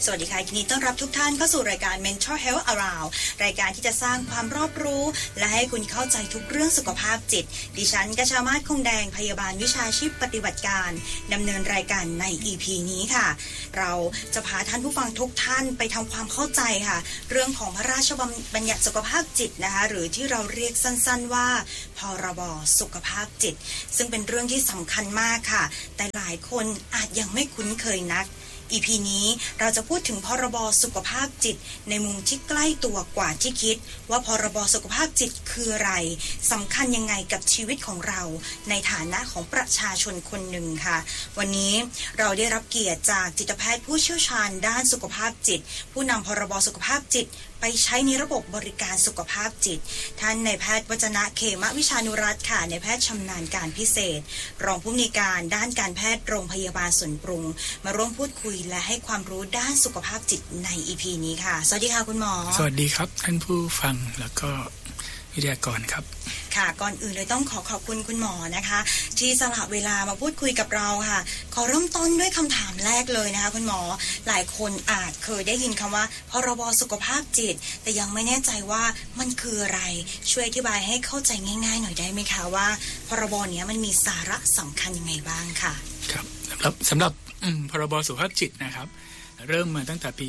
สวัสดีค่ะยินดีต้อนรับทุกท่านเข้าสู่รายการ Mental Health Around รายการที่จะสร้างความรอบรู้และให้คุณเข้าใจทุกเรื่องสุขภาพจิตดิฉันกชามาศคงแดงพยาบาลวิชาชีพปฏิบัติการดำเนินรายการใน EP นี้ค่ะเราจะพาท่านผู้ฟังทุกท่านไปทำความเข้าใจค่ะเรื่องของพระราชบัญญัติสุขภาพจิตนะคะหรือที่เราเรียกสั้นๆว่าพรบสุขภาพจิตซึ่งเป็นเรื่องที่สำคัญมากค่ะแต่หลายคนอาจยังไม่คุ้นเคยนักEP นี้เราจะพูดถึงพรบสุขภาพจิตในมุมที่ใกล้ตัวกว่าที่คิดว่าพรบสุขภาพจิตคืออะไรสำคัญยังไงกับชีวิตของเราในฐานะของประชาชนคนหนึ่งค่ะวันนี้เราได้รับเกียรติจากจิตแพทย์ผู้เชี่ยวชาญด้านสุขภาพจิตผู้นำพรบสุขภาพจิตไปใช้ในระบบบริการสุขภาพจิตท่านนายแพทย์วจนะเขมวิชานุรัตน์ค่ะนายแพทย์ชำนาญการพิเศษรองผู้อำนวยการด้านการแพทย์โรงพยาบาลสวนปรุงมาร่วมพูดคุยและให้ความรู้ด้านสุขภาพจิตใน EP นี้ค่ะสวัสดีค่ะคุณหมอสวัสดีครับท่านผู้ฟังแล้วก็วิทยากรครับค่ะก่อนอื่นเลยต้องขอบคุณคุณหมอนะคะที่สละเวลามาพูดคุยกับเราค่ะขอเริ่มต้นด้วยคำถามแรกเลยนะคะคุณหมอหลายคนอาจเคยได้ยินคำว่าพรบสุขภาพจิตแต่ยังไม่แน่ใจว่ามันคืออะไรช่วยอธิบายให้เข้าใจง่ายๆหน่อยได้ไหมคะว่าพรบเนี้ยมันมีสาระสำคัญยังไงบ้างค่ะครับสำหรับพรบสุขภาพจิตนะครับเริ่มมาตั้งแต่ปี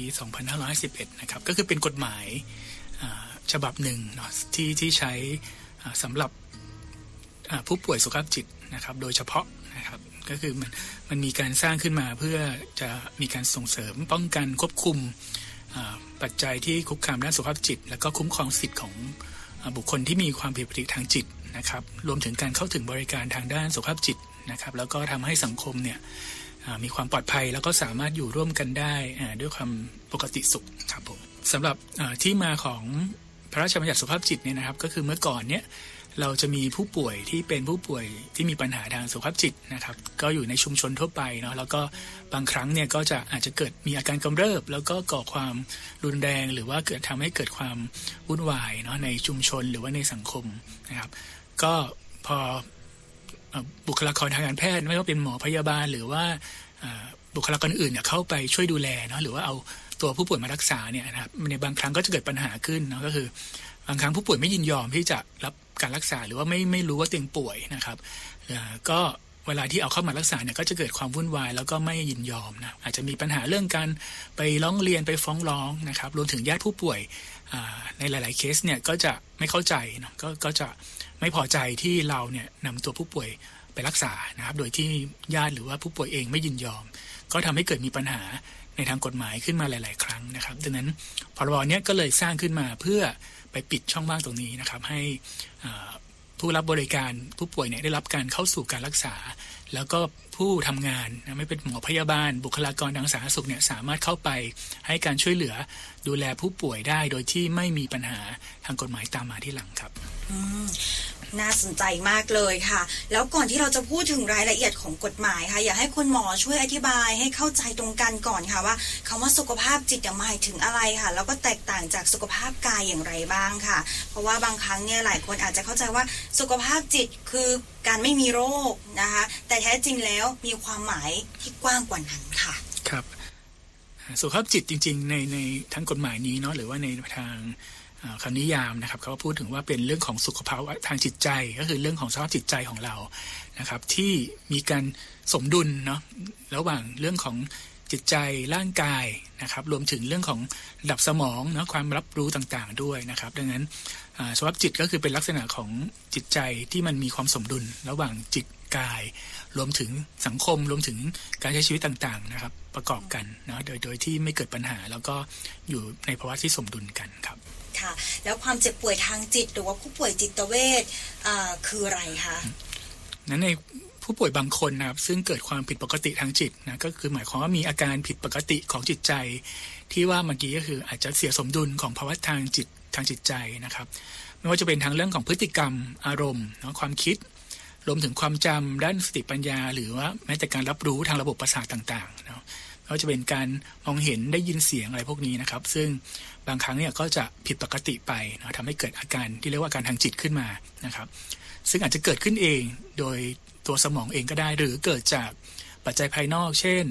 2551นะครับก็คือเป็นกฎหมายฉบับหนึ่งเนาะที่ใช้สำหรับผู้ป่วยสุขภาพจิตนะครับโดยเฉพาะนะครับก็คือมันมีการสร้างขึ้นมาเพื่อจะมีการส่งเสริมป้องกันควบคุมปัจจัยที่คุกคามด้านสุขภาพจิตแล้วก็คุ้มครองสิทธิ์ของบุคคลที่มีความผิดปกติทางจิตนะครับรวมถึงการเข้าถึงบริการทางด้านสุขภาพจิตนะครับแล้วก็ทำให้สังคมเนี่ยมีความปลอดภัยแล้วก็สามารถอยู่ร่วมกันได้ด้วยความปกติสุขครับผมสำหรับที่มาของพระราชบัญญัติสุขภาพจิตเนี่ยนะครับก็คือเมื่อก่อนเนี่ยเราจะมีผู้ป่วยที่เป็นผู้ป่วยที่มีปัญหาทางสุขภาพจิตนะครับก็อยู่ในชุมชนทั่วไปเนาะแล้วก็บางครั้งเนี่ยก็อาจจะเกิดมีอาการกำเริบแล้วก็ก่อความรุนแรงหรือว่าทำให้เกิดความวุ่นวายเนาะในชุมชนหรือว่าในสังคมนะครับก็พอบุคลากรทางการแพทย์ไม่ว่าเป็นหมอพยาบาลหรือว่าบุคลากรอื่นเนี่ยเข้าไปช่วยดูแลเนาะหรือว่าเอาตัวผู้ป่วยมารักษาเนี่ยนะครับในบางครั้งก็จะเกิดปัญหาขึ้นเนาะก็คือบางครั้งผู้ป่วยไม่ยินยอมที่จะรับการรักษาหรือว่าไม่รู้ว่าตัวเองป่วยนะครับก็เวลาที่เอาเข้ามารักษาเนี่ยก็จะเกิดความวุ่นวายแล้วก็ไม่ยินยอมนะอาจจะมีปัญหาเรื่องการไปร้องเรียนไปฟ้องร้องนะครับรวมถึงญาติผู้ป่วยในหลายๆเคสเนี่ยก็จะไม่เข้าใจเนาะก็จะไม่พอใจที่เราเนี่ยนำตัวผู้ป่วยไปรักษานะครับโดยที่ญาติหรือว่าผู้ป่วยเองไม่ยินยอมก็ทำให้เกิดมีปัญหาในทางกฎหมายขึ้นมาหลายๆครั้งนะครับดังนั้นพรบเนี้ยก็เลยสร้างขึ้นมาเพื่อไปปิดช่องว่างตรงนี้นะครับให้ผู้รับบริการผู้ป่วยเนี่ยได้รับการเข้าสู่การรักษาแล้วก็ผู้ทำงานนะไม่เป็นหมอพยาบาลบุคลากรทางสาธารณสุขเนี่ยสามารถเข้าไปให้การช่วยเหลือดูแลผู้ป่วยได้โดยที่ไม่มีปัญหาทางกฎหมายตามมาที่หลังครับน่าสนใจมากเลยค่ะแล้วก่อนที่เราจะพูดถึงรายละเอียดของกฎหมายค่ะอยากให้คุณหมอช่วยอธิบายให้เข้าใจตรงกันก่อนค่ะว่าคำว่าสุขภาพจิตหมายถึงอะไรค่ะแล้วก็แตกต่างจากสุขภาพกายอย่างไรบ้างค่ะเพราะว่าบางครั้งเนี่ยหลายคนอาจจะเข้าใจว่าสุขภาพจิตคือการไม่มีโรคนะคะแต่แท้จริงแล้วมีความหมายที่กว้างกว่านั้นค่ะครับสุขภาพจิตจริงๆในทั้งกฎหมายนี้เนาะหรือว่าในทางคำนิยามนะครับเขาพูดถึงว่าเป็นเรื่องของสุขภาวะทางจิตใจก็คือเรื่องของสภาพจิตใจของเรานะครับที่มีการสมดุลเนาะระหว่างเรื่องของจิตใจร่างกายนะครับรวมถึงเรื่องของระดับสมองเนาะความรับรู้ต่างๆด้วยนะครับดังนั้นสภาพจิตก็คือเป็นลักษณะของจิตใจที่มันมีความสมดุลระหว่างจิตกายรวมถึงสังคมรวมถึงการใช้ชีวิตต่างๆนะครับประกอบกันนะโดยที่ไม่เกิดปัญหาแล้วก็อยู่ในภาวะที่สมดุลกันครับค่ะแล้วความเจ็บป่วยทางจิตหรือว่าผู้ป่วยจิตเวชคืออะไรคะนั้นในผู้ป่วยบางคนนะครับซึ่งเกิดความผิดปกติทางจิตนะก็คือหมายความว่ามีอาการผิดปกติของจิตใจที่ว่าเมื่อกี้ก็คืออาจจะเสียสมดุลของภาวะทางจิตใจนะครับไม่ว่าจะเป็นทางเรื่องของพฤติกรรมอารมณ์เนาะความคิดรวมถึงความจำด้านสติปัญญาหรือว่าแม้แต่การรับรู้ทางระบบประสาทต่างๆเนาะก็จะเป็นการมองเห็นได้ยินเสียงอะไรพวกนี้นะครับซึ่งบางครั้งเนี่ยก็จะผิดปกติไปนะทำให้เกิดอาการที่เรียกว่าอาการทางจิตขึ้นมานะครับซึ่งอาจจะเกิดขึ้นเองโดยตัวสมองเองก็ได้หรือเกิดจากปัจจัยภายนอกเช่น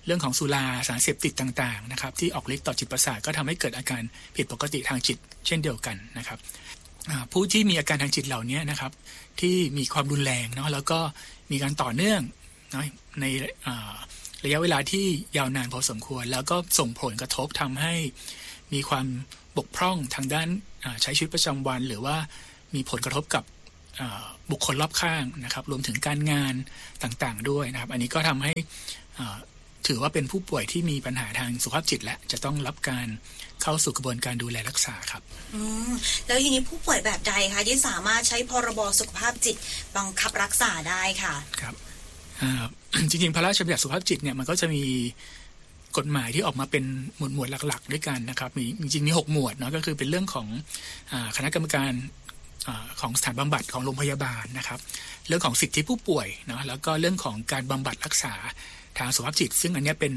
เรื่องของสุราสารเสพติดต่างๆนะครับที่ออกฤทธิ์ต่อจิตประสาทก็ทำให้เกิดอาการผิดปกติทางจิตเช่นเดียวกันนะครับผู้ที่มีอาการทางจิตเหล่านี้นะครับที่มีความรุนแรงเนาะแล้วก็มีการต่อเนื่องเนาะในระยะเวลาที่ยาวนานพอสมควรแล้วก็ส่งผลกระทบทำให้มีความบกพร่องทางด้านใช้ชีวิตประจำวันหรือว่ามีผลกระทบกับบุคคลรอบข้างนะครับรวมถึงการงานต่างๆด้วยนะครับอันนี้ก็ทำให้ถือว่าเป็นผู้ป่วยที่มีปัญหาทางสุขภาพจิตและจะต้องรับการเข้าสู่กระบวนการดูแลรักษาครับแล้วทีนี้ผู้ป่วยแบบใดคะที่สามารถใช้พรบสุขภาพจิตบังคับรักษาได้ค่ะครับจริงๆพระราชบัญญัติสุขภาพจิตเนี่ยมันก็จะมีกฎหมายที่ออกมาเป็นหมวดหลักๆด้วยกันนะครับมีจริงๆมี6หมวดเนาะก็คือเป็นเรื่องของคณะกรรมการของสถานบำบัดของโรงพยาบาลนะครับเรื่องของสิทธิผู้ป่วยเนาะแล้วก็เรื่องของการบำบัดรักษาทางสุขภาพจิตซึ่งอันนี้เป็น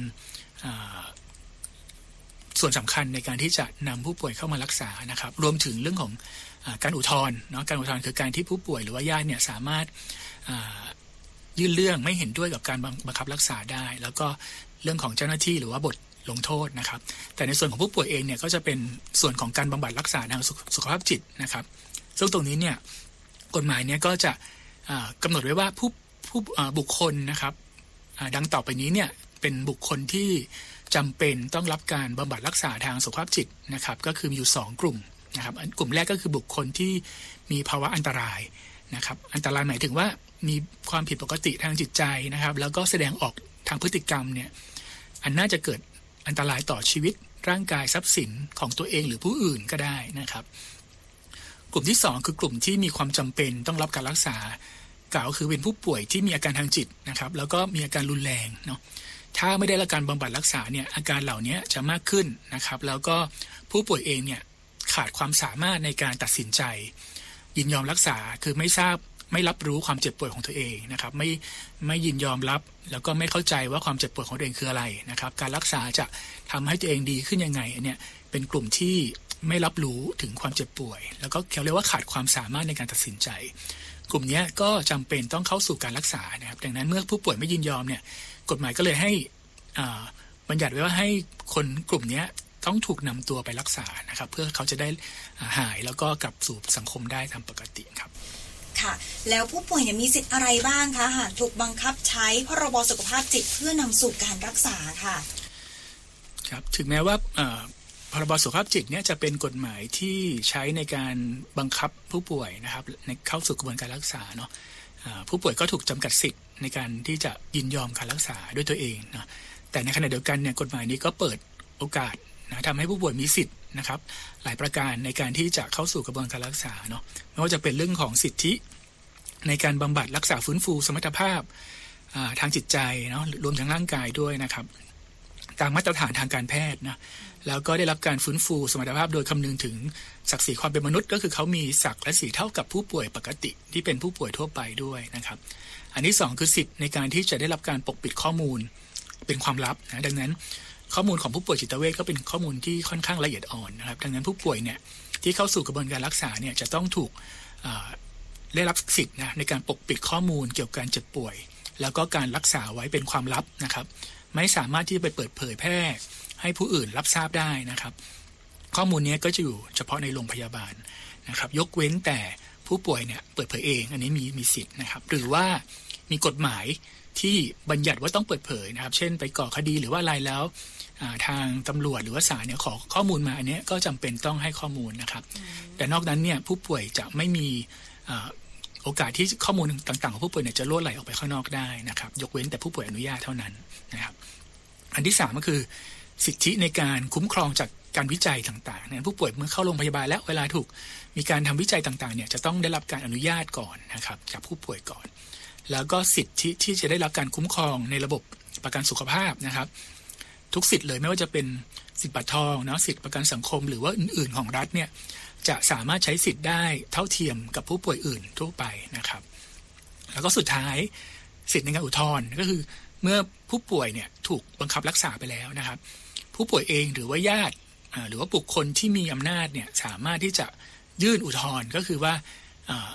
ส่วนสำคัญในการที่จะนำผู้ป่วยเข้ามารักษานะครับรวมถึงเรื่องของการอุทธรณ์เนาะการอุทธรณ์คือการที่ผู้ป่วยหรือว่าญาติเนี่ยสามารถยื่นเรื่องไม่เห็นด้วยกับการบังคับรักษาได้แล้วก็เรื่องของเจ้าหน้าที่หรือว่าบทลงโทษนะครับแต่ในส่วนของผู้ป่วยเองเนี่ยก็จะเป็นส่วนของการบำบัดรักษาทางสุขภาพจิตนะครับซึ่งตรงนี้เนี่ยกฎหมายเนี่ยก็จะกำหนดไว้ว่าผู้บุคคลนะครับดังต่อไปนี้เนี่ยเป็นบุคคลที่จำเป็นต้องรับการบำบัดรักษาทางสุขภาพจิตนะครับก็คือมีอยู่2กลุ่มนะครับกลุ่มแรกก็คือบุคคลที่มีภาวะอันตรายนะครับอันตรายหมายถึงว่ามีความผิดปกติทางจิตใจนะครับแล้วก็แสดงออกทางพฤติกรรมเนี่ยอันน่าจะเกิดอันตรายต่อชีวิตร่างกายทรัพย์สินของตัวเองหรือผู้อื่นก็ได้นะครับกลุ่มที่2คือกลุ่มที่มีความจำเป็นต้องรับการรักษากล่าวคือเป็นผู้ป่วยที่มีอาการทางจิตนะครับแล้วก็มีอาการรุนแรงเนาะถ้าไม่ได้รับการบำบัดรักษาเนี่ยอาการเหล่านี้จะมากขึ้นนะครับแล้วก็ผู้ป่วยเองเนี่ยขาดความสามารถในการตัดสินใจยินยอมรักษาคือไม่รับรู้ความเจ็บป่วยของตัวเองนะครับไม่ยินยอมรับแล้วก็ไม่เข้าใจว่าความเจ็บป่วยของตัวเองคืออะไรนะครับการรักษาจะทำให้ตัวเองดีขึ้นยังไงเนี่ยเป็นกลุ่มที่ไม่รับรู้ถึงความเจ็บป่วยแล้วก็เขาเรียกว่าขาดความสามารถในการตัดสินใจกลุ่มนี้ก็จำเป็นต้องเข้าสู่การรักษานะครับดังนั้นเมื่อผู้ป่วยไม่ยินยอมเนี่ยกฎหมายก็เลยให้บัญญัติไว้ว่าให้คนกลุ่มนี้ต้องถูกนำตัวไปรักษานะครับเพื่อเขาจะได้หายแล้วก็กลับสู่สังคมได้ตามปกติครับค่ะแล้วผู้ป่วยเนี่ยมีสิทธิ์อะไรบ้างคะหากถูกบังคับใช้พรบสุขภาพจิตเพื่อนำสู่การรักษาค่ะครับถึงแม้ว่าพรบสุขภาพจิตเนี่ยจะเป็นกฎหมายที่ใช้ในการบังคับผู้ป่วยนะครับในเข้าสู่กระบวนการรักษาเนาะผู้ป่วยก็ถูกจำกัดสิทธิ์ในการที่จะยินยอมการรักษาด้วยตัวเองนะแต่ในขณะเดียวกันเนี่ยกฎหมายนี้ก็เปิดโอกาสนะทำให้ผู้ป่วยมีสิทธิ์นะครับหลายประการในการที่จะเข้าสู่กระบวนการรักษาเนาะไม่ว่าจะเป็นเรื่องของสิทธิในการบำบัดรักษาฟื้นฟูสมรรถภาพทางจิตใจเนาะรวมทั้งร่างกายด้วยนะครับตามมาตรฐานทางการแพทย์นะแล้วก็ได้รับการฟื้นฟูสมรรถภาพโดยคำนึงถึงศักดิ์ศรีความเป็นมนุษย์ก็คือเขามีศักดิ์และศรีเท่ากับผู้ป่วยปกติที่เป็นผู้ป่วยทั่วไปด้วยนะครับอันที่2คือสิทธิ์ในการที่จะได้รับการปกปิดข้อมูลเป็นความลับนะดังนั้นข้อมูลของผู้ป่วยจิตเวชก็เป็นข้อมูลที่ค่อนข้างละเอียดอ่อนนะครับดังนั้นผู้ป่วยเนี่ยที่เข้าสู่กระบวนการรักษาเนี่ยจะต้องถูกได้รับสิทธิ์นะในการปกปิดข้อมูลเกี่ยวกับการเจ็บป่วยแล้วก็การรักษาไว้เป็นความลับนะครับไม่สามารถที่จะไปเปิดเผยแพร่ให้ผู้อื่นรับทราบได้นะครับข้อมูลนี้ก็จะอยู่เฉพาะในโรงพยาบาลนะครับยกเว้นแต่ผู้ป่วยเนี่ยเปิดเผยเองอันนี้มีสิทธิ์นะครับหรือว่ามีกฎหมายที่บัญญัติว่าต้องเปิดเผยนะครับเช่นไปก่อคดีหรือว่าอะไรแล้วทางตำรวจหรือว่าศาลเนี่ยขอข้อมูลมาอันนี้ก็จำเป็นต้องให้ข้อมูลนะครับแต่นอกนั้นเนี่ยผู้ป่วยจะไม่มีโอกาสที่ข้อมูลต่างๆของผู้ป่วยเนี่ยจะล่วไหลออกไปข้างนอกได้นะครับยกเว้นแต่ผู้ป่วยอนุญาตเท่านั้นนะครับอันที่3ก็คือสิทธิในการคุ้มครองจากการวิจัยต่างๆเนี่ยผู้ป่วยเมื่อเข้าโรงพยาบาลแล้วเวลาถูกมีการทำวิจัยต่างๆเนี่ยจะต้องได้รับการอนุญาตก่อนนะครับจากผู้ป่วยก่อนแล้วก็สิทธิที่จะได้รับการคุ้มครองในระบบประกันสุขภาพนะครับทุกสิทธิ์เลยไม่ว่าจะเป็นสิทธิบัตรทองนะสิทธิประกันสังคมหรือว่าอื่นๆของรัฐเนี่ยจะสามารถใช้สิทธิ์ได้เท่าเทียมกับผู้ป่วยอื่นทั่วไปนะครับแล้วก็สุดท้ายสิทธิในการอุทธรณ์ก็คือเมื่อผู้ป่วยเนี่ยถูกบังคับรักษาไปแล้วนะครับผู้ป่วยเองหรือว่าญาติหรือว่าบุคคลที่มีอำนาจเนี่ยสามารถที่จะยื่นอุทธรณ์ก็คือว่า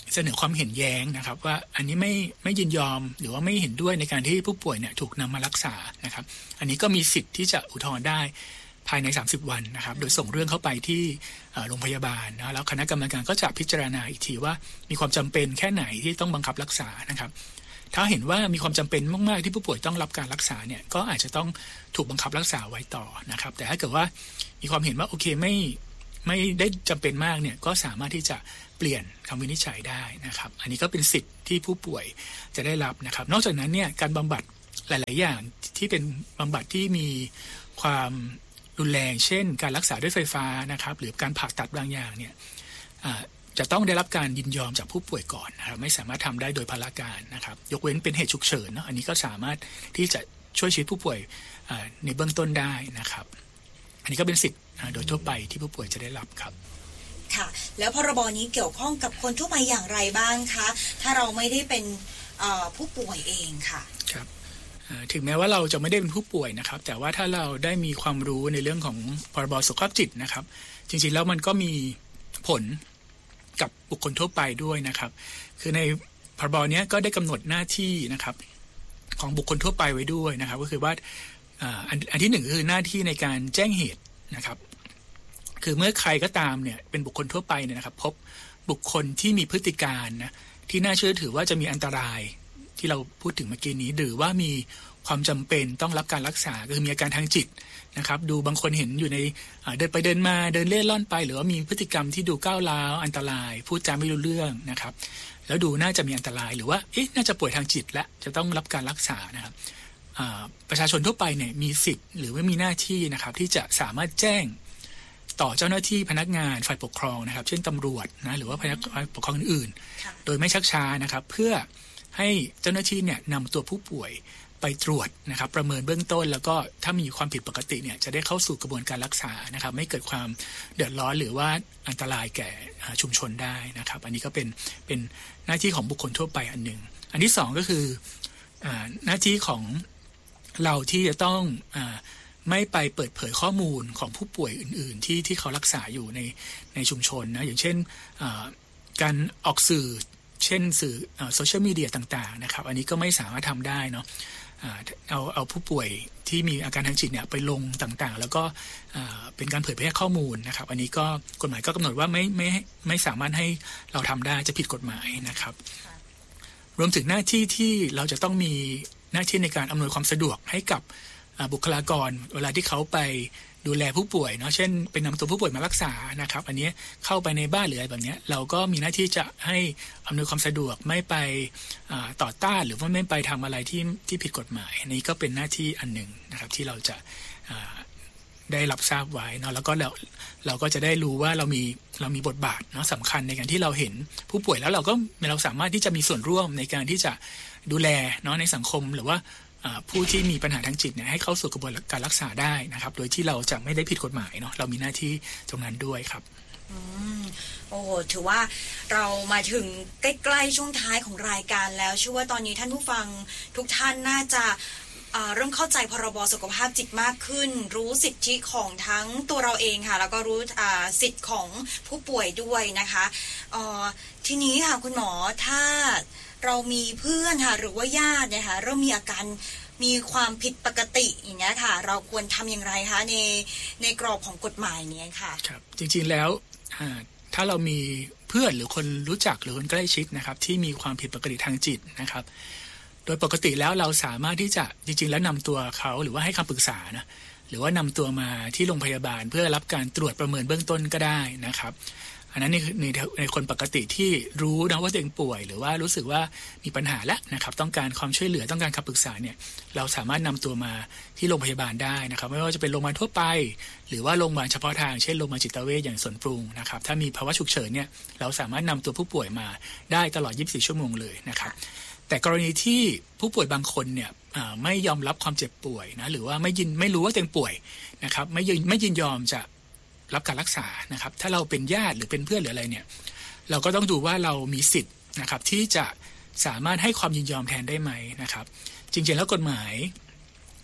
เสนอความเห็นแย้งนะครับว่าอันนี้ไม่ยินยอมหรือว่าไม่เห็นด้วยในการที่ผู้ป่วยเนี่ยถูกนำมารักษานะครับอันนี้ก็มีสิทธิ์ที่จะอุทธรณ์ได้ภายใน30วันนะครับโดยส่งเรื่องเข้าไปที่โรงพยาบาลนะแล้วคณะกรรมการก็จะพิจารณาอีกทีว่ามีความจำเป็นแค่ไหนที่ต้องบังคับรักษานะครับถ้าเห็นว่ามีความจำเป็นมากๆที่ผู้ป่วยต้องรับการรักษาเนี่ยก็อาจจะต้องถูกบังคับรักษาไว้ต่อนะครับแต่ถ้าเกิดว่ามีความเห็นว่าโอเคไม่ได้จำเป็นมากเนี่ยก็สามารถที่จะเปลี่ยนคำวินิจฉัยได้นะครับอันนี้ก็เป็นสิทธิ์ที่ผู้ป่วยจะได้รับนะครับนอกจากนั้นเนี่ยการบำบัดหลายๆอย่างที่เป็นบำบัดที่มีความรุนแรงเช่นการรักษาด้วยไฟฟ้านะครับหรือการผ่าตัดบางอย่างเนี่ยจะต้องได้รับการยินยอมจากผู้ป่วยก่อนนะครับไม่สามารถทำได้โดยพลาการนะครับยกเว้นเป็นเหตุฉุกเฉินเนาะอันนี้ก็สามารถที่จะช่วยชีวิตผู้ป่วยในเบื้องต้นได้นะครับอันนี้ก็เป็นสิทธิ์โดยทั่วไปที่ผู้ป่วยจะได้รับครับค่ะแล้วพรบนี้เกี่ยวข้องกับคนทั่วไปอย่างไรบ้างคะถ้าเราไม่ได้เป็นผู้ป่วยเองค่ะครับถึงแม้ว่าเราจะไม่ได้เป็นผู้ป่วยนะครับแต่ว่าถ้าเราได้มีความรู้ในเรื่องของพรบสุขภาพจิตนะครับจริงๆแล้วมันก็มีผลกับบุคคลทั่วไปด้วยนะครับคือในพรบนี้ก็ได้กำหนดหน้าที่นะครับของบุคคลทั่วไปไว้ด้วยนะครับก็คือว่าอันที่หนึ่งคือหน้าที่ในการแจ้งเหตุนะครับคือเมื่อใครก็ตามเนี่ยเป็นบุคคลทั่วไปเนี่ยนะครับพบบุคคลที่มีพฤติการนะที่น่าเชื่อถือว่าจะมีอันตรายที่เราพูดถึงเมื่อกี้นี้หรือว่ามีความจำเป็นต้องรับการรักษาคือมีอาการทางจิตนะครับดูบางคนเห็นอยู่ในเดินไปเดินมาเดินเล่ร่อนไปหรือว่ามีพฤติกรรมที่ดูก้าวร้าวอันตรายพูดจาไม่รู้เรื่องนะครับแล้วดูน่าจะมีอันตรายหรือว่าน่าจะป่วยทางจิตและจะต้องรับการรักษานะครับประชาชนทั่วไปเนี่ยมีสิทธิ์หรือว่ามีหน้าที่นะครับที่จะสามารถแจ้งต่อเจ้าหน้าที่พนักงานฝ่ายปกครองนะครับเช่นตำรวจนะหรือว่าพนักงานปกครองอื่นๆโดยไม่ชักช้านะครับเพื่อให้เจ้าหน้าที่เนี่ยนำตัวผู้ป่วยไปตรวจนะครับประเมินเบื้องต้นแล้วก็ถ้ามีความผิดปกติเนี่ยจะได้เข้าสู่กระบวนการรักษานะครับไม่เกิดความเดือดร้อนหรือว่าอันตรายแก่ชุมชนได้นะครับอันนี้ก็เป็นหน้าที่ของบุคคลทั่วไปอันหนึ่งอันที่สองก็คือหน้าที่ของเราที่จะต้องไม่ไปเปิดเผยข้อมูลของผู้ป่วยอื่นๆที่เขารักษาอยู่ในชุมชนนะอย่างเช่นการออกสื่อเช่นสื่อโซเชียลมีเดียต่างๆนะครับอันนี้ก็ไม่สามารถทำได้เนาะเอาผู้ป่วยที่มีอาการทางจิตเนี่ยไปลงต่างๆแล้วก็เป็นการเผยแพร่ข้อมูลนะครับอันนี้ก็กฎหมายก็กำหนดว่าไม่สามารถให้เราทำได้จะผิดกฎหมายนะครับรวมถึงหน้าที่ที่เราจะต้องมีหน้าที่ในการอำนวยความสะดวกให้กับบุคลากรเวลาที่เขาไปดูแลผู้ป่วยเนาะเช่นเป็นนำตัวผู้ป่วยมารักษานะครับอันนี้เข้าไปในบ้านหรืออะไรแบบนี้เราก็มีหน้าที่จะให้อำนวยความสะดวกไม่ไปต่อต้านหรือว่าไม่ไปทำอะไรที่ผิดกฎหมายอันนี้ก็เป็นหน้าที่อันหนึ่งนะครับที่เราจะได้รับทราบไว้เนาะแล้วก็เราก็จะได้รู้ว่าเรามีบทบาทเนาะสำคัญในการที่เราเห็นผู้ป่วยแล้วเราสามารถที่จะมีส่วนร่วมในการที่จะดูแลเนาะในสังคมหรือว่าผู้ที่มีปัญหาทางจิตเนี่ยให้เข้าสู่กระบวนการรักษาได้นะครับโดยที่เราจะไม่ได้ผิดกฎหมายเนาะเรามีหน้าที่ตรงนั้นด้วยครับโอ้ถือว่าเรามาถึงใกล้ๆช่วงท้ายของรายการแล้วเชื่อว่าตอนนี้ท่านผู้ฟังทุกท่านน่าจะเริ่มเข้าใจพรบสุขภาพจิตมากขึ้นรู้สิทธิของทั้งตัวเราเองค่ะแล้วก็รู้สิทธิของผู้ป่วยด้วยนะคะทีนี้ค่ะคุณหมอถ้าเรามีเพื่อนค่ะหรือว่าญาตินะคะเริ่มมีอาการมีความผิดปกติอย่างเงี้ยค่ะเราควรทำอย่างไรคะในกรอบของกฎหมายเนี้ยค่ะครับจริงๆแล้วถ้าเรามีเพื่อนหรือคนรู้จักหรือคนใกล้ชิดนะครับที่มีความผิดปกติทางจิตนะครับโดยปกติแล้วเราสามารถที่จะจริงๆแล้วนำตัวเขาหรือว่าให้คำปรึกษานะหรือว่านำตัวมาที่โรงพยาบาลเพื่อรับการตรวจประเมินเบื้องต้นก็ได้นะครับอันนั้นในคนปกติที่รู้นะว่าตัวเองป่วยหรือว่ารู้สึกว่ามีปัญหาแล้วนะครับต้องการความช่วยเหลือต้องการคำปรึกษาเนี่ยเราสามารถนำตัวมาที่โรงพยาบาลได้นะครับไม่ว่าจะเป็นโรงพยาบาลทั่วไปหรือว่าโรงพยาบาลเฉพาะทางเช่นโรงพยาบาลจิตเวชอย่างสวนปรุงนะครับถ้ามีภาวะฉุกเฉินเนี่ยเราสามารถนำตัวผู้ป่วยมาได้ตลอด24ชั่วโมงเลยนะครับแต่กรณีที่ผู้ป่วยบางคนเนี่ยไม่ยอมรับความเจ็บป่วยนะหรือว่าไม่รู้ว่าตัวเองป่วยนะครับไม่ยินยอมจะรับการรักษานะครับถ้าเราเป็นญาติหรือเป็นเพื่อนหรืออะไรเนี่ยเราก็ต้องดูว่าเรามีสิทธิ์นะครับที่จะสามารถให้ความยินยอมแทนได้ไหมนะครับจริงๆแล้วกฎหมาย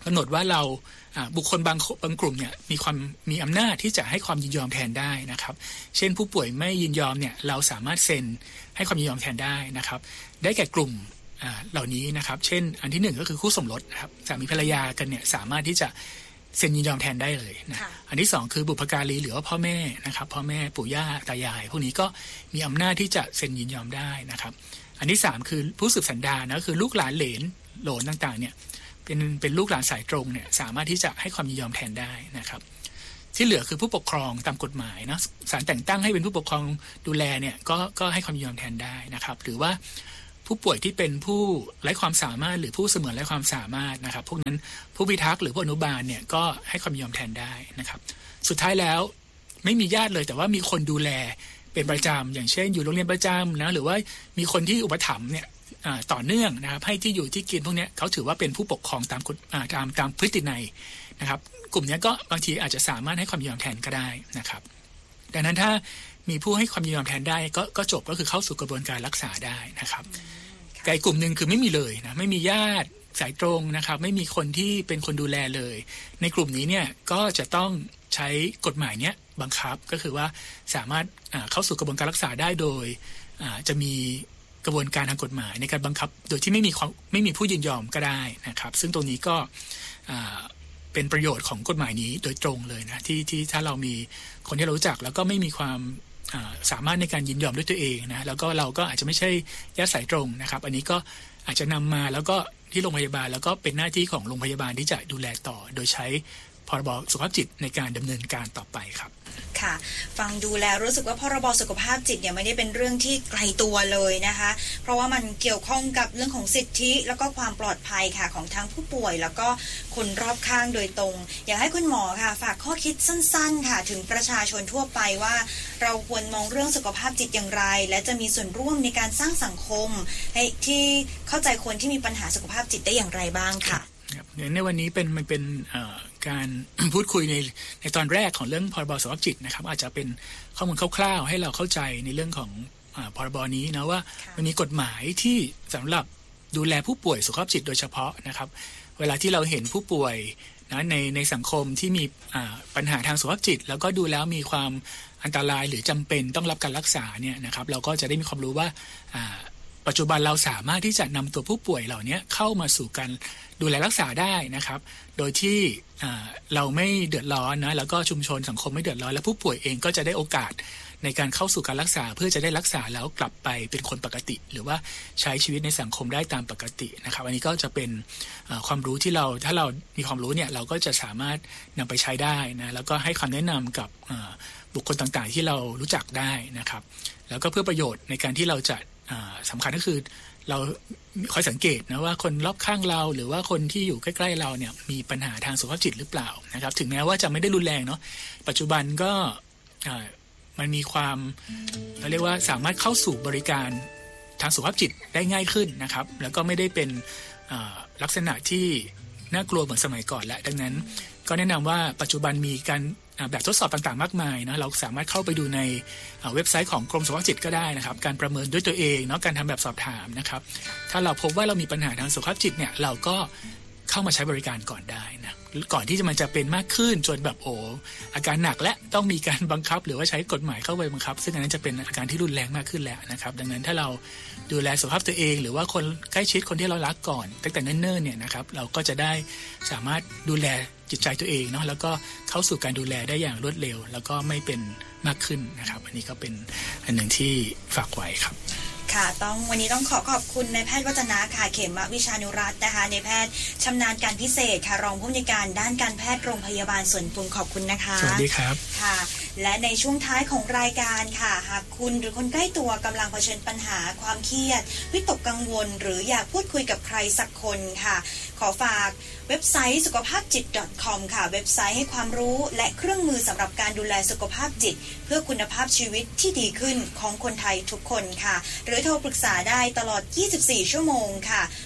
กำหนดว่าเราบุคคลบางกลุ่มเนี่ยมีอำนาจที่จะให้ความยินยอมแทนได้นะครับเช่นผู้ป่วยไม่ยินยอมเนี่ยเราสามารถเซ็นให้ความยินยอมแทนได้นะครับได้แก่กลุ่มเหล่านี้นะครับเช่นอันที่1ก็คือคู่สมรสนะครับสามีภรรยากันเนี่ยสามารถที่จะเซ็นยินยอมแทนได้เลยนะอันที่2คือบุพการีหรือว่าพ่อแม่นะครับพ่อแม่ปู่ย่าตายายพวกนี้ก็มีอำนาจที่จะเซ็นยินยอมได้นะครับอันที่3คือผู้สืบสันดานนะคือลูกหลานเหลนโหลนต่างๆเนี่ยเป็นลูกหลานสายตรงเนี่ยสามารถที่จะให้ความยินยอมแทนได้นะครับที่เหลือคือผู้ปกครองตามกฎหมายนะศาลแต่งตั้งให้เป็นผู้ปกครองดูแลเนี่ยก็ให้ความยินยอมแทนได้นะครับหรือว่าผู้ป่วยที่เป็นผู้ไร้ความสามารถหรือผู้เสมือนไร้ความสามารถนะครับพวกนั้นผู้พิทักษ์หรือผู้อนุบาลเนี่ยก็ให้ความยินยอมแทนได้นะครับสุดท้ายแล้วไม่มีญาติเลยแต่ว่ามีคนดูแลเป็นประจำอย่างเช่นอยู่โรงเรียนประจำนะหรือว่ามีคนที่อุปถัมภ์เนี่ยต่อเนื่องนะครับให้ที่อยู่ที่กินพวกนี้เขาถือว่าเป็นผู้ปกครองตามพฤตินัยนะครับกลุ่มนี้ก็บางทีอาจจะสามารถให้ความยินยอมแทนก็ได้นะครับดังนั้นถ้ามีผู้ให้ความยินยอมแทนได้ก็จบก็คือเข้าสู่กระบวนการรักษาได้นะครับแต่อีกกลุ่มนึงคือไม่มีเลยนะไม่มีญาติสายตรงนะครับไม่มีคนที่เป็นคนดูแลเลยในกลุ่มนี้เนี่ยก็จะต้องใช้กฎหมายเนี้ยบังคับก็คือว่าสามารถเข้าสู่กระบวนการรักษาได้โดยจะมีกระบวนการทางกฎหมายในการบังคับโดยที่ไม่มีผู้ยินยอมก็ได้นะครับซึ่งตรงนี้ก็เป็นประโยชน์ของกฎหมายนี้โดยตรงเลยนะที่ถ้าเรามีคนที่เรารู้จักแล้วก็ไม่มีความสามารถในการยินยอมด้วยตัวเองนะแล้วก็เราก็อาจจะไม่ใช่ญาติสายตรงนะครับอันนี้ก็อาจจะนำมาแล้วก็ที่โรงพยาบาลแล้วก็เป็นหน้าที่ของโรงพยาบาลที่จะดูแลต่อโดยใช้พรบสุขภาพจิตในการดำเนินการต่อไปครับค่ะฟังดูแล้วรู้สึกว่าพรบสุขภาพจิตเนี่ยไม่ได้เป็นเรื่องที่ไกลตัวเลยนะคะเพราะว่ามันเกี่ยวข้องกับเรื่องของสิทธิแล้วก็ความปลอดภัยค่ะของทั้งผู้ป่วยแล้วก็คนรอบข้างโดยตรงอยากให้คุณหมอค่ะฝากข้อคิดสั้นๆค่ะถึงประชาชนทั่วไปว่าเราควรมองเรื่องสุขภาพจิตอย่างไรและจะมีส่วนร่วมในการสร้างสังคมให้ที่เข้าใจคนที่มีปัญหาสุขภาพจิตได้อย่างไรบ้างค่ะในวันนี้มันเป็นการพูดคุยในตอนแรกของเรื่องพรบสุขภาพจิตนะครับอาจจะเป็นข้อมูลคร่าวๆให้เราเข้าใจในเรื่องของพรบนี้นะว่ามันมีกฎหมายที่สำหรับดูแลผู้ป่วยสุขภาพจิตโดยเฉพาะนะครับเวลาที่เราเห็นผู้ป่วยนะในสังคมที่มีปัญหาทางสุขภาพจิตแล้วก็ดูแล้วมีความอันตรายหรือจำเป็นต้องรับการรักษาเนี่ยนะครับเราก็จะได้มีความรู้ว่าปัจจุบันเราสามารถที่จะนำตัวผู้ป่วยเหล่านี้เข้ามาสู่การดูแลรักษาได้นะครับโดยที่เราไม่เดือดร้อนนะแล้วก็ชุมชนสังคมไม่เดือดร้อนและผู้ป่วยเองก็จะได้โอกาสในการเข้าสู่การรักษาเพื่อจะได้รักษาแล้วกลับไปเป็นคนปกติหรือว่าใช้ชีวิตในสังคมได้ตามปกตินะครับอันนี้ก็จะเป็นความรู้ที่ถ้าเรามีความรู้เนี่ยเราก็จะสามารถนำไปใช้ได้นะแล้วก็ให้คำแนะนำกับบุคคลต่างๆที่เรารู้จักได้นะครับแล้วก็เพื่อประโยชน์ในการที่เราจะสำคัญก็คือเราคอยสังเกตนะว่าคนรอบข้างเราหรือว่าคนที่อยู่ใกล้ๆเราเนี่ยมีปัญหาทางสุขภาพจิตหรือเปล่านะครับถึงแม้ว่าจะไม่ได้รุนแรงเนาะปัจจุบันก็มันมีความเราเรียกว่าสามารถเข้าสู่บริการทางสุขภาพจิตได้ง่ายขึ้นนะครับแล้วก็ไม่ได้เป็นลักษณะที่น่ากลัวเหมือนสมัยก่อนแล้วดังนั้นก็แนะนำว่าปัจจุบันมีการแบบทดสอบต่างๆมากมายนะเราสามารถเข้าไปดูในเว็บไซต์ของกรมสุขภาพจิตก็ได้นะครับการประเมินด้วยตัวเองเนาะการทำแบบสอบถามนะครับถ้าเราพบว่าเรามีปัญหาทางสุขภาพจิตเนี่ยเราก็เข้ามาใช้บริการก่อนได้นะก่อนที่มันจะเป็นมากขึ้นจนแบบอาการหนักและต้องมีการบังคับหรือว่าใช้กฎหมายเข้าไปบังคับซึ่งอันนั้นจะเป็นอาการที่รุนแรงมากขึ้นแล้วนะครับดังนั้นถ้าเราดูแลสุขภาพตัวเองหรือว่าคนใกล้ชิดคนที่เรารักก่อนตั้งแต่เนิ่นๆเนี่ยนะครับเราก็จะได้สามารถดูแลจิตใจตัวเองเนาะแล้วก็เข้าสู่การดูแลได้อย่างรวดเร็วแล้วก็ไม่เป็นมากขึ้นนะครับอันนี้ก็เป็นอันหนึ่งที่ฝากไว้ครับค่ะวันนี้ต้องขอบคุณนายแพทย์วัฒนาค่ะเขมวิชานุรัตน์นะคะนายแพทย์ชำนาญการพิเศษค่ะรองผู้อำนวยการด้านการแพทย์โรงพยาบาลสวนปรุงขอบคุณนะคะสวัสดีครับค่ะและในช่วงท้ายของรายการค่ะหากคุณหรือคนใกล้ตัวกำลังเผชิญปัญหาความเครียดวิตกกังวลหรืออยากพูดคุยกับใครสักคนค่ะขอฝากเว็บไซต์สุขภาพจิต .com ค่ะเว็บไซต์ให้ความรู้และเครื่องมือสำหรับการดูแลสุขภาพจิตเพื่อคุณภาพชีวิตที่ดีขึ้นของคนไทยทุกคนค่ะหรือโทรปรึกษาได้ตลอด24ชั่วโมงค่ะ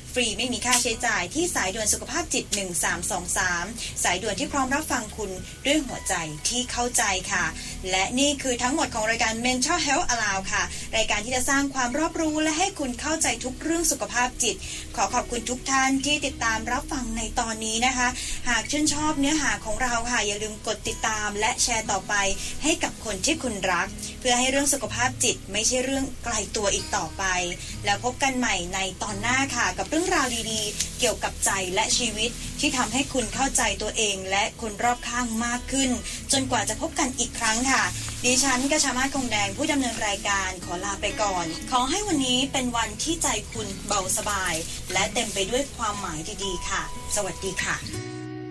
ฟรีไม่มีค่าใช้จ่ายที่สายด่วนสุขภาพจิต1323สายด่วนที่พร้อมรับฟังคุณด้วยหัวใจที่เข้าใจค่ะและนี่คือทั้งหมดของรายการ Mental Health Aloud ค่ะรายการที่จะสร้างความรอบรู้และให้คุณเข้าใจทุกเรื่องสุขภาพจิตขอขอบคุณทุกท่านที่ติดตามรับฟังในตอนนี้นะคะหากชื่นชอบเนื้อหาของเราค่ะอย่าลืมกดติดตามและแชร์ต่อไปให้กับคนที่คุณรักเพื่อให้เรื่องสุขภาพจิตไม่ใช่เรื่องไกลตัวอีกต่อไปแล้วพบกันใหม่ในตอนหน้าค่ะกับเรื่องราวดีๆเกี่ยวกับใจและชีวิตที่ทำให้คุณเข้าใจตัวเองและคนรอบข้างมากขึ้นจนกว่าจะพบกันอีกครั้งค่ะดิฉันกชมาศ คงแดงผู้ดำเนินรายการขอลาไปก่อนขอให้วันนี้เป็นวันที่ใจคุณเบาสบายและเต็มไปด้วยความหมายดีๆค่ะสวัสดีค่ะ